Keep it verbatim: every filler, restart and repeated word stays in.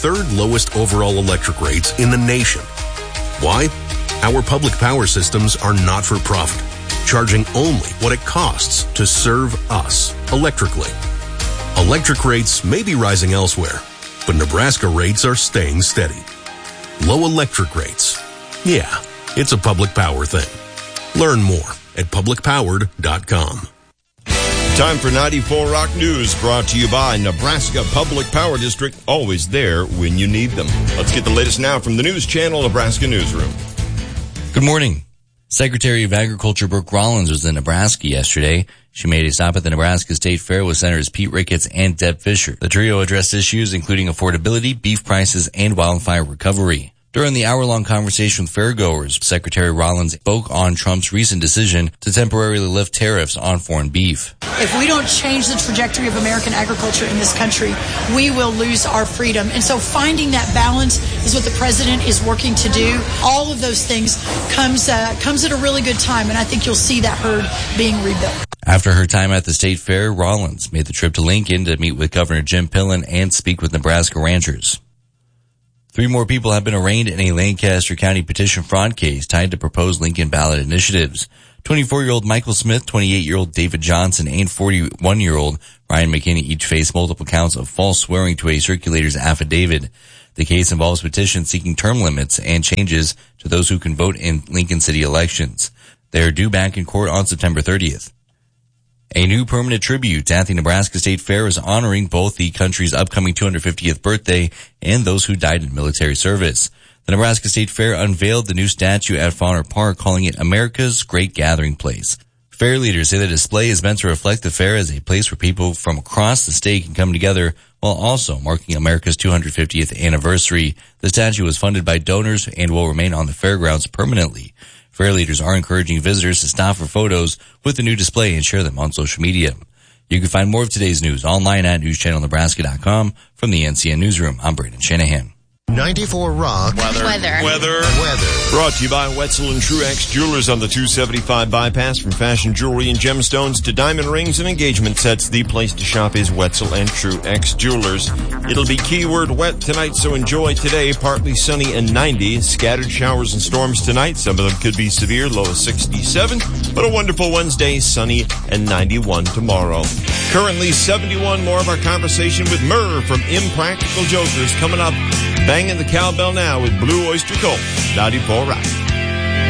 third lowest overall electric rates in the nation. Why? Our public power systems are not for profit, charging only what it costs to serve us electrically. Electric rates may be rising elsewhere, but Nebraska rates are staying steady. Low electric rates. Yeah, it's a public power thing. Learn more at public powered dot com. Time for ninety-four Rock News, brought to you by Nebraska Public Power District, always there when you need them. Let's get the latest now from the News Channel Nebraska Newsroom. Good morning. Secretary of Agriculture Brooke Rollins was in Nebraska yesterday. She made a stop at the Nebraska State Fair with Senators Pete Ricketts and Deb Fischer. The trio addressed issues including affordability, beef prices, and wildfire recovery. During the hour-long conversation with fairgoers, Secretary Rollins spoke on Trump's recent decision to temporarily lift tariffs on foreign beef. If we don't change the trajectory of American agriculture in this country, we will lose our freedom. And so finding that balance is what the president is working to do. All of those things comes uh, comes at a really good time, and I think you'll see that herd being rebuilt. After her time at the state fair, Rollins made the trip to Lincoln to meet with Governor Jim Pillen and speak with Nebraska ranchers. Three more people have been arraigned in a Lancaster County petition fraud case tied to proposed Lincoln ballot initiatives. twenty-four-year-old Michael Smith, twenty-eight-year-old David Johnson, and forty-one-year-old Ryan McKinney each face multiple counts of false swearing to a circulator's affidavit. The case involves petitions seeking term limits and changes to those who can vote in Lincoln City elections. They are due back in court on September thirtieth. A new permanent tribute at the Nebraska State Fair is honoring both the country's upcoming two hundred fiftieth birthday and those who died in military service. The Nebraska State Fair unveiled the new statue at Fauner Park, calling it America's Great Gathering Place. Fair leaders say the display is meant to reflect the fair as a place where people from across the state can come together while also marking America's two hundred fiftieth anniversary. The statue was funded by donors and will remain on the fairgrounds permanently. Fair leaders are encouraging visitors to stop for photos with the new display and share them on social media. You can find more of today's news online at news channel nebraska dot com. From the N C N Newsroom, I'm Brandon Shanahan. ninety-four Rock. Weather. Weather. Weather. Weather. Brought to you by Wetzel and Truex Jewelers on the two seventy-five bypass. From fashion jewelry and gemstones to diamond rings and engagement sets, the place to shop is Wetzel and Truex Jewelers. It'll be keyword wet tonight, so enjoy today. Partly sunny and ninety. Scattered showers and storms tonight. Some of them could be severe, low of sixty-seven. But a wonderful Wednesday, sunny and ninety-one tomorrow. Currently seventy-one. More of our conversation with Murr from Impractical Jokers coming up. Banging the cowbell now with Blue Oyster Cult, ninety-four Rock.